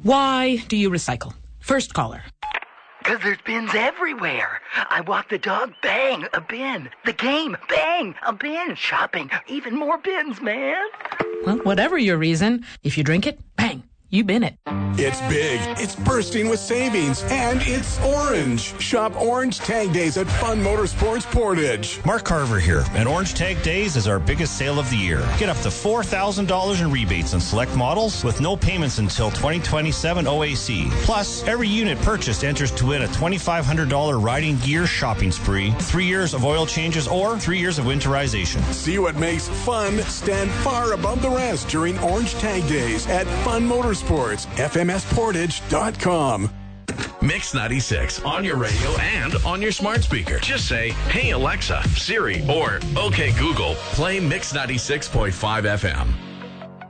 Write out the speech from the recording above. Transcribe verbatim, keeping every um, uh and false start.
Why do you recycle? First caller. Because there's bins everywhere. I walk the dog, bang, a bin. The game, bang, a bin. Shopping, even more bins, man. Well, whatever your reason, if you drink it, bang, you bin it. It's big, it's bursting with savings, and it's orange. Shop Orange Tag Days at Fun Motorsports Portage. Mark Carver here, and Orange Tag Days is our biggest sale of the year. Get up to four thousand dollars in rebates on select models with no payments until twenty twenty-seven O A C. Plus, every unit purchased enters to win a twenty-five hundred dollars riding gear shopping spree, three years of oil changes, or three years of winterization. See what makes fun stand far above the rest during Orange Tag Days at Fun Motorsports, F M S portage dot com. Mix ninety-six on your radio and on your smart speaker. Just say, hey Alexa, Siri, or okay Google, play Mix ninety-six point five F M.